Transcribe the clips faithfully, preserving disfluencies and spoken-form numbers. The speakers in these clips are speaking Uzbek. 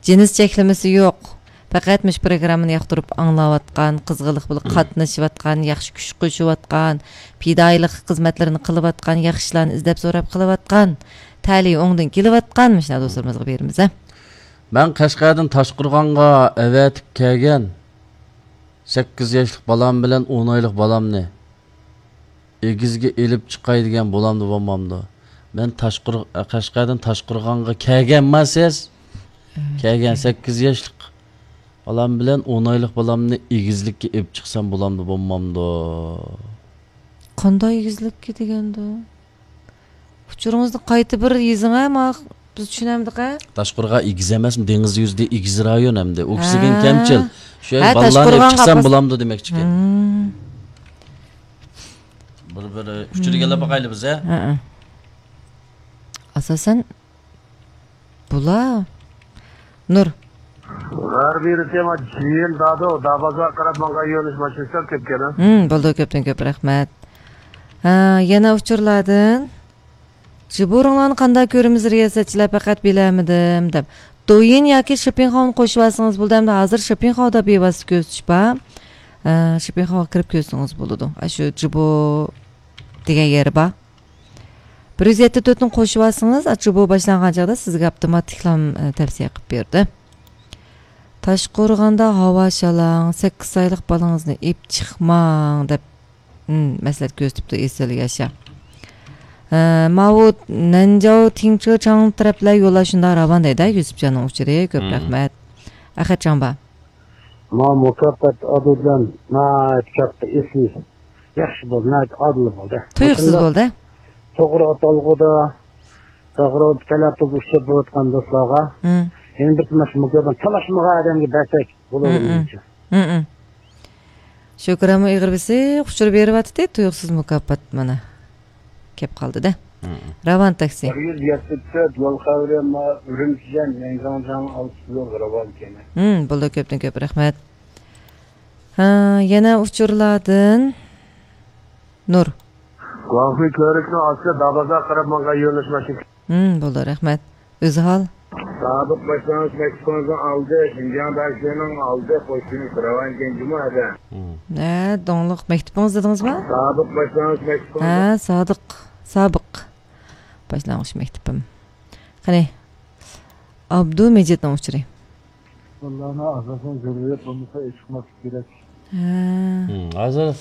Cins çeklemesi yok. Faqat müş programını yaxtırıp anlavatqan, qızğılıq bilib qatnaşıvatqan, yaxşı küş qoşuvatqan, pidayılıq xizmatlarini qılıvatqan, yaxşılarını izlep sorap qılıvatqan, tali oңdan kelivatqan müşna dostlarımızga berimiz. Ben Qashqardan Toshqo'rg'onga avatib kelgan sakkiz yoshlik balam bilan o'n oylik balamni egizga elib chiqay degan bo'lamdi bo'lmamdi. Men Qashqardan Toshqo'rg'onga kelganmasiz? Kelgan sakkiz yoshlik balam bilan o'n oylik balamni egizlikka elib chiqsam bo'lamdi bo'lmamdi. Qanday egizlikka deganda? Uçurumuzni qaytib bir yezing'a, biz tushunamdik a? Toshqo'rg'on egiz emasmi? Dengiz yuzida egiz rayon hamda. Oksigen kamchil. Shu ballarni elib chiqsam bo'lamdi demoqchi ekan. Bir-bir uchirgalar baqayli biz a? Ha. Asosan bula Nur. Har bir tema jil dado, dabazor qarab menga yo'lish mashinasi ketgan. Hmm, bo'ldi, ko'pdan ko'p rahmat. Ha, yana uchurladin. Jiburinglarni qanday ko'rimiz riyosatchilar faqat bilamidim deb. Do'yin yoki Shoppingxon qo'shvasingiz bo'ldimda hozir Shoppingxonda bevosita ko'z tushba. Shoppingxonga kirib ko'rsangiz bo'ladi. Shu Jibu degan yeri bor. bir yuz yetmish to'rt ni qo'shvasingiz, Jibu boshlangan chog'da sizga avtomatiklam tavsiya qilib berdi. Toshqo'rg'onda havo shalang, sakkiz oylik bolangizni ep chiqmang deb maslahat ko'rsatibdi esli yasha. Mavut Nanjao Tingchi Chang taraflar yo'llar shunda ravon deydi Yusufjonning uchiri. Ko'p rahmat. Ahadjon ba. Ma mukofot adildan ma katta ismi. Yaxshi bo'ldi, adil bo'ldi. Tuyuqsiz bo'ldi. To'g'ri atalg'uda to'g'ri talabni bo'shab o'tgan do'stlarga. Endi bir mashmugadan talashmaga odamga bersak bo'ladi. Mhm. Shukrami ig'rbisi xushur beryapti, tuyuqsiz mukofot mana. Kep qoldi-da. Ravon taksi. bir yuz yetmish to'rt yo'l qavrama Urumchidan Yangiqo'rg'on olti yo'l ravon ekan. Hmm, bo'ldi, ko'pdan ko'p rahmat. Ha, yana uchurladin. Nur. Guahi ko'rikni olsa dabazor qarab menga yo'lish mashinasi. Hmm, bo'ldi, rahmat. O'zi hol. Sabiq başlangıç Meksiko'dan aldı, Şinjan Berkşehir'den aldı, Koştu'nun Karavan Gencima'da. Ne, donluq mektubunuz dediniz mi? Sabiq başlangıç Meksiko'dan. Ha, sadık, sabık. Başlangıç mektubum. Hani, Abdu Mecit'den uçurayım. Allah'ına azasan zürriyet olmasa çıkmak gerek. Ha. Hazır.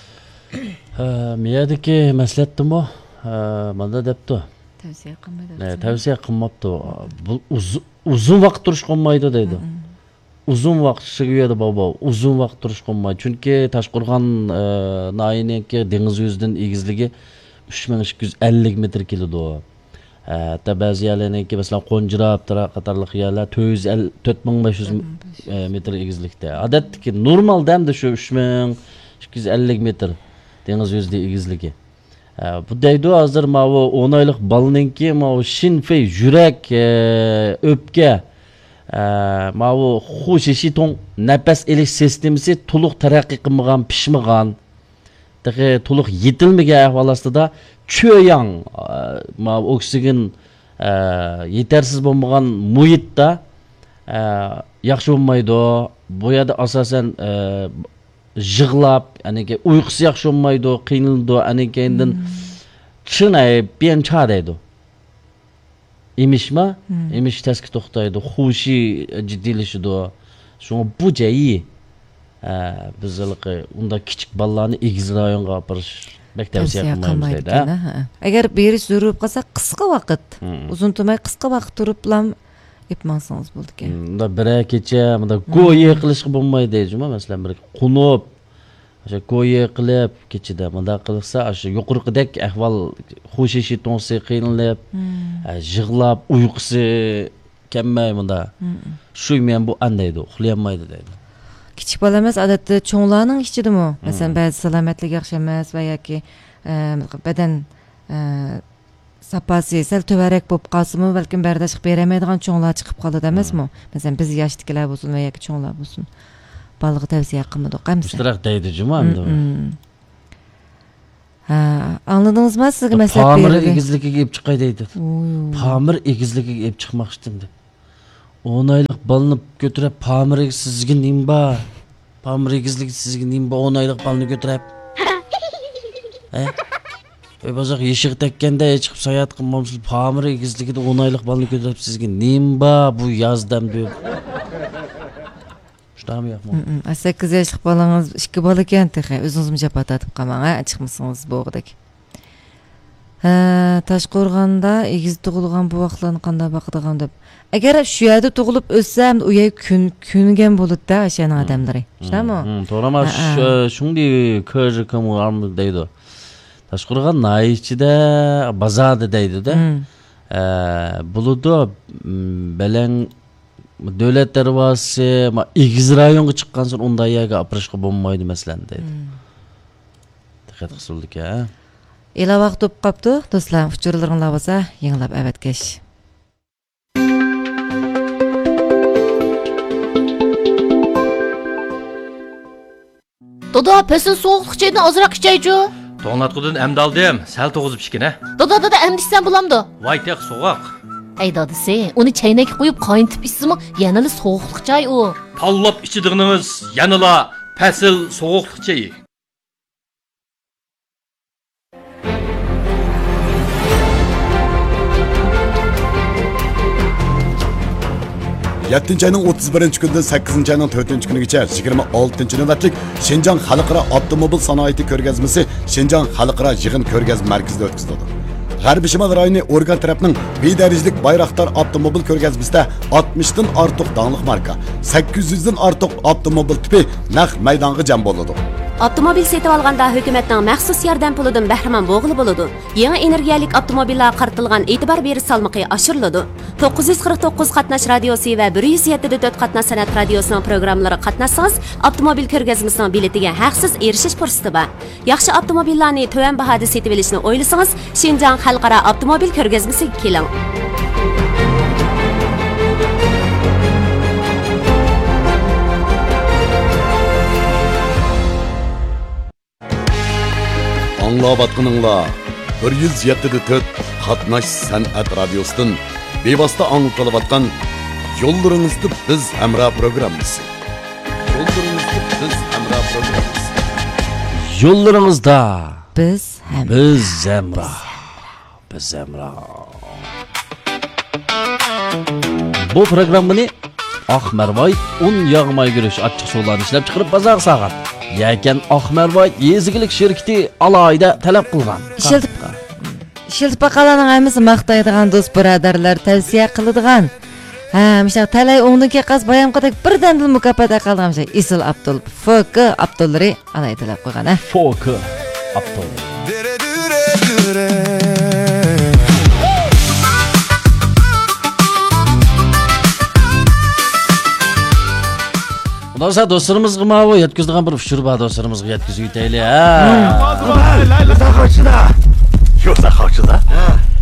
Miyadaki meslettim o. Manda depti. Tavsiya qilmaydi. Ne, tavsiya qilmabdi. Bu uzun vaqt turish qolmaydi deydi. Uzun vaqt shigiyadi bobo, uzun vaqt turish qolmaydi. Chunki Toshqo'rg'on noyiniki dengiz yuzidan egizligi uch ming ikki yuz ellik metr keladi. Hatta ba'zi yerlarniki masalan Qo'njirab qatorliq yerlar to'rt ming besh yuz metr egizlikda. Odatdagi normalda hamda shu uch ming ikki yuz ellik metr dengiz yuzida egizligi. Bu deydi hozir mavu o'n oylik balninki mavu shinfey yurak o'pka mavu xush eshiton nafas elish sistemasi to'liq taraqqiy qilmagan, pishmagan, dahi to'liq yetilmagan ahvol ostida cho'yang mavu oksigen yetarsiz bo'lmagan muhitda yaxshi bo'lmaydi. Bu yerda asosan yig'lab, aniki uyqusi yaxshi bo'lmaydi, qiynaladi, aniki endi chinay bencha deydi. Emishma, emish taski to'xtaydi, xushi jiddiylashadi. Shunga bu joyi bizlarga unda kichik bolalarni egiz rayonga opirish tavsiya qilmaymiz deydi. Agar berish zarur qolsa qisqa vaqt, uzun turmay qisqa vaqt turib bilan yapmansanız bo'ldi ekan. Unda bir kecha, bunda go'yi qilishga bo'lmaydi deydi, masalan bir qunib, o'sha go'yi qilib kechida bunda qilsa, o'sha yuqorqidek ahvol xushishi tonsi qiynalib, yig'lab, uyqusi kelmay bunda. Shu men bu andaydi, uxlayolmaydi deydi. Kichik bola emas, odatda cho'nglarning ichidimi? Masalan, ba'zi salomatlik yaxshi emas va yoki badan sapasi sal töverek bo'lib qolsa-mu, balkim bardosh qilib beramaydigan cho'nglar chiqib qoladi emasmi? Masalan, biz yoshliklar bo'lsin va yoki cho'nglar bo'lsin. Baliq tavsiya qilmadik, qamsa. Ishtiroq deydi juma endi. Ha, anladingizmi? Sizga maslahat Pamir berdi. egizligiga ep chiqay deydi. Pamir egizligiga ep chiqmoqchidim deb. on aylık balını götürüp pamir sizge nimba. Pamir egizligi sizge nimba on aylık balını götürüp. He? Öy bozaq eshik tekkende chiqib sayat qilmamsiz pamir egizligida on aylık balını götürüp sizge nimba bu yazdam deb. Şuramı yapma. sakkiz yoshlik bolangiz ikki bola ekan texe o'zingizni japatatib qolmang ha chiqmisingiz bo'g'dek. Ha, Toshqo'rg'onda egiz tug'ilgan bu vaqtlarni qanday baqadigan deb. Agar shu yerda tug'ilib o'ssam, u yer kun kungan bo'ladi-da o'sha odamlar. Shundami? To'g'ri, mana shunday ko'rikam arm deydi. Toshqo'rg'on nay ichida bazada deydi-da. Buludi bilan davlat darvozasi egiz rayonga chiqqan so'ng unday yerga apirishga bo'lmaydi masalan deydi. Diqqat qilsak ha. Ela vaqt o'tib qopti, do'stlar, uchurlaringlar bo'lsa, yanglab avatkash. Doda, pesin soğuqluq çaydan azırak içeycu. To'nglatqudan amda aldim, sal to'g'izib ichgina. Doda, doda, amdishsan bo'lamdi. Voy, teq so'g'oq. Ey dadisi, uni chaynakka qo'yib qayntib ichsimi, yanali so'uqluq chay u. Tallab ichidig'inimiz yanala pasil so'g'uqluq chayi. yettinchi ayning o'ttiz birinchi kunidan sakkizinchi ayning to'rtinchi kunigacha yigirma oltinchi navbatlik Şinjan Xalqaro avtomobil sanoati ko'rgazmasi Şinjan Xalqaro yig'in ko'rgazma markazida o'tkazildi. G'arbiy Shimol rayoni organ tarafining bedarajlik Bayroqtar avtomobil ko'rgazmasida oltmishdan ortiq danglik marka, sakkiz yuzdan ortiq avtomobil tipi naq maydonga jam bo'ladi. Avtomobil setib olganda hukumatning maxsus yordam pulidan bahramand bo'g'ili bo'ladi. Yangi energiyalik avtomobillar qaratilgan e'tibor berish salmoqi oshiriladi. to'qqiz yuz qirq to'qqiz qatnash radiosi va bir yuz yetti nuqta to'rt qatnash san'at radiosining programmalari qatnashsangiz, avtomobil ko'rgazmasining biletiga haqsiz erishish fursati bor. Yaxshi avtomobillarni to'van bahoda setib olishni o'ylasangiz, Şinjan Xalqaro avtomobil ko'rgazmasiga keling. Anlavatqınыңlar bir yuz yetti nuqta to'rt qatnash san'at radiosidan bevosita anglatilayotgan Yo'llaringizda biz hamra programmasi. Yo'llaringizda biz hamra programmasi. Yo'llaringizda biz hamra. Biz hamra. Biz hamra. Bu programmani Ahmervoy un yağmay girish achchiq suvlarni ishlab chiqarib bozor sog'at. Yakan Ahmervoy yezigilik shirkati alayda talab qilgan. Ishiltib Ishiltib qalaning hammasi maqtaydigan do'st birodarlar tavsiya qiladigan. Ha, misha talay o'ngdagi qaz bayamqadak birdan dil mukofot qilgan shay Isil Abdul F K Abdullari alay talab qilgan. F K Abdul. Do'stlar, do'stlarimizga ma'vo yetkazdigan bir ushur bor do'stlarimizga yetkazib yetaylik. Ha. Yo'sa qochida.